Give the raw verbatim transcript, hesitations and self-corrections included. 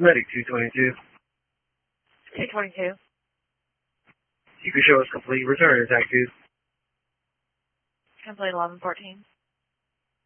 Medic two twenty-two. two twenty-two. You can show us complete return, Attack two. Complete eleven fourteen.